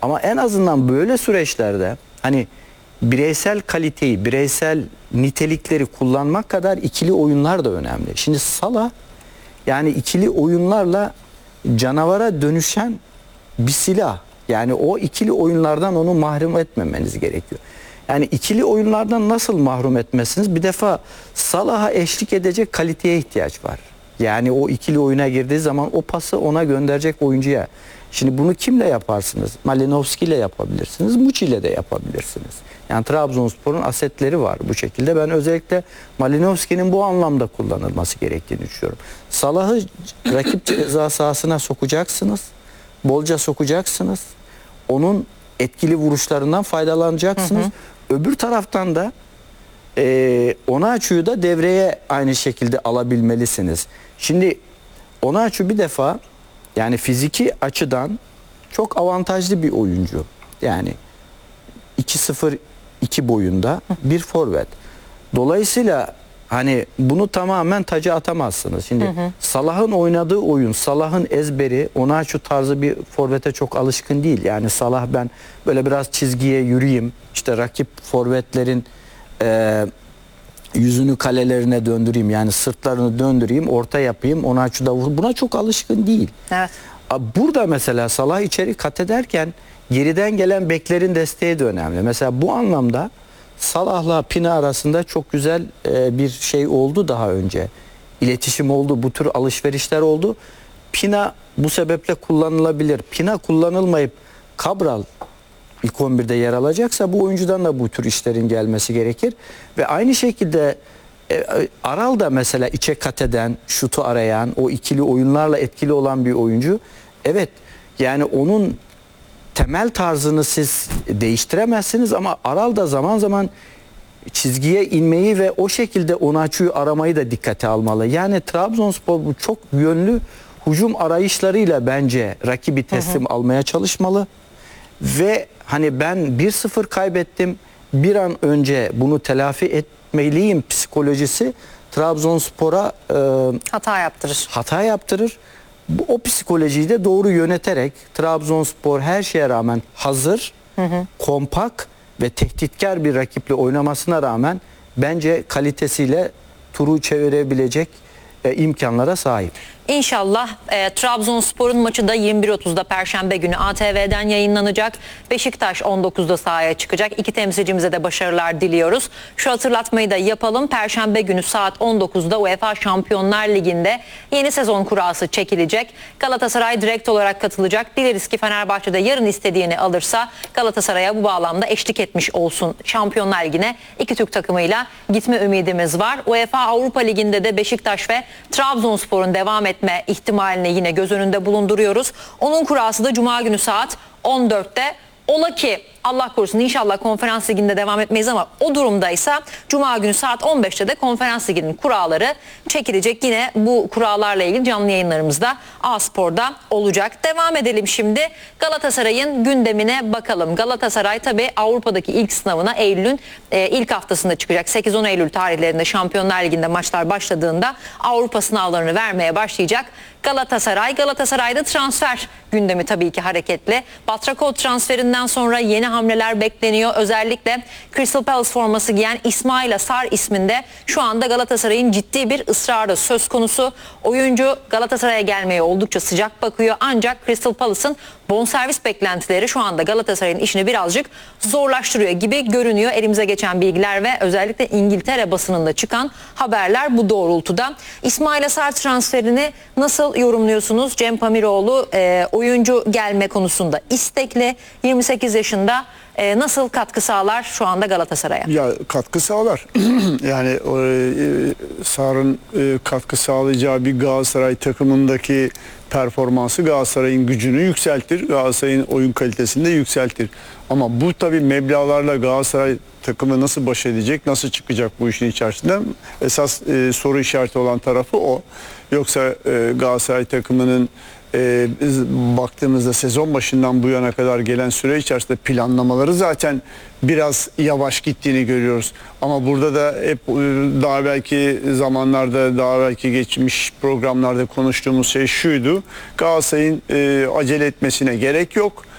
Ama en azından böyle süreçlerde hani bireysel kaliteyi, bireysel nitelikleri kullanmak kadar ikili oyunlar da önemli. Şimdi Salah yani ikili oyunlarla canavara dönüşen bir silah. Yani o ikili oyunlardan onu mahrum etmemeniz gerekiyor. Yani ikili oyunlardan nasıl mahrum etmezsiniz? Bir defa Salah'a eşlik edecek kaliteye ihtiyaç var. Yani o ikili oyuna girdiği zaman o pası ona gönderecek oyuncuya. Şimdi bunu kimle yaparsınız? Malinovski ile yapabilirsiniz, Muçi ile de yapabilirsiniz. Yani Trabzonspor'un asetleri var bu şekilde. Ben özellikle Malinovski'nin bu anlamda kullanılması gerektiğini düşünüyorum. Salah'ı rakip ceza sahasına sokacaksınız. Bolca sokacaksınız. Onun etkili vuruşlarından faydalanacaksınız. Öbür taraftan da Onaçu'yu da devreye aynı şekilde alabilmelisiniz. Şimdi Onaçu bir defa yani fiziki açıdan çok avantajlı bir oyuncu. Yani 2-0-2 boyunda bir forvet. Dolayısıyla hani bunu tamamen taca atamazsınız. Şimdi Salah'ın oynadığı oyun, Salah'ın ezberi Onaçu tarzı bir forvete çok alışkın değil. Yani Salah ben böyle biraz çizgiye yürüyeyim, işte rakip forvetlerin yüzünü kalelerine döndüreyim, yani sırtlarını döndüreyim, orta yapayım, Onaçu da vur. Buna çok alışkın değil. Evet. Burada mesela Salah içeri kat ederken geriden gelen beklerin desteği de önemli. Mesela bu anlamda Salah'la Pina arasında çok güzel bir şey oldu daha önce. İletişim oldu, bu tür alışverişler oldu. Pina bu sebeple kullanılabilir. Pina kullanılmayıp Cabral ilk 11'de yer alacaksa bu oyuncudan da bu tür işlerin gelmesi gerekir. Ve aynı şekilde Aral da mesela içe kat eden, şutu arayan, o ikili oyunlarla etkili olan bir oyuncu. Evet, yani onun temel tarzını siz değiştiremezsiniz ama Aral da zaman zaman çizgiye inmeyi ve o şekilde Onaçu'yu aramayı da dikkate almalı. Yani Trabzonspor bu çok yönlü hücum arayışlarıyla bence rakibi teslim almaya çalışmalı. Ve hani ben 1-0 kaybettim, bir an önce bunu telafi etmeliyim psikolojisi Trabzonspor'a hata yaptırır. O psikolojiyi de doğru yöneterek Trabzonspor her şeye rağmen hazır, kompakt ve tehditkar bir rakiple oynamasına rağmen bence kalitesiyle turu çevirebilecek imkanlara sahip. İnşallah Trabzonspor'un maçı da 21.30'da Perşembe günü ATV'den yayınlanacak. Beşiktaş 19'da sahaya çıkacak. İki temsilcimize de başarılar diliyoruz. Şu hatırlatmayı da yapalım. Perşembe günü saat 19'da UEFA Şampiyonlar Ligi'nde yeni sezon kurası çekilecek. Galatasaray direkt olarak katılacak. Dileriz ki Fenerbahçe'de yarın istediğini alırsa Galatasaray'a bu bağlamda eşlik etmiş olsun. Şampiyonlar Ligi'ne iki Türk takımıyla gitme ümidimiz var. UEFA Avrupa Ligi'nde de Beşiktaş ve Trabzonspor'un devam etme ihtimalini yine göz önünde bulunduruyoruz. Onun kurası da Cuma günü saat 14'te. Ola ki Allah korusun inşallah Konferans Ligi'nde devam etmeyiz ama o durumdaysa Cuma günü saat 15'te de Konferans Ligi'nin kuralları çekilecek. Yine bu kurallarla ilgili canlı yayınlarımızda A-Spor'da olacak. Devam edelim şimdi. Galatasaray'ın gündemine bakalım. Galatasaray tabii Avrupa'daki ilk sınavına Eylül'ün ilk haftasında çıkacak. 8-10 Eylül tarihlerinde Şampiyonlar Ligi'nde maçlar başladığında Avrupa sınavlarını vermeye başlayacak. Galatasaray'da transfer gündemi tabii ki hareketli. Batrakov transferinden sonra yeni hamleler bekleniyor. Özellikle Crystal Palace forması giyen İsmail Asar isminde şu anda Galatasaray'ın ciddi bir ısrarı söz konusu. Oyuncu Galatasaray'a gelmeye oldukça sıcak bakıyor. Ancak Crystal Palace'ın bonservis beklentileri şu anda Galatasaray'ın işini birazcık zorlaştırıyor gibi görünüyor. Elimize geçen bilgiler ve özellikle İngiltere basınında çıkan haberler bu doğrultuda. İsmail Asar transferini nasıl yorumluyorsunuz? Cem Pamiroğlu oyuncu gelme konusunda istekli, 28 yaşında, nasıl katkı sağlar şu anda Galatasaray'a? Ya katkı sağlar. Yani Sar'ın katkı sağlayacağı bir Galatasaray takımındaki performansı Galatasaray'ın gücünü yükseltir. Galatasaray'ın oyun kalitesini de yükseltir. Ama bu tabii meblağlarla Galatasaray takımı nasıl baş edecek, nasıl çıkacak bu işin içerisinden esas soru işareti olan tarafı o. Yoksa Galatasaray takımının baktığımızda sezon başından bu yana kadar gelen süre içerisinde planlamaları zaten biraz yavaş gittiğini görüyoruz. Ama burada da hep daha belki zamanlarda, daha belki geçmiş programlarda konuştuğumuz şey şuydu: Galatasaray'ın acele etmesine gerek yok.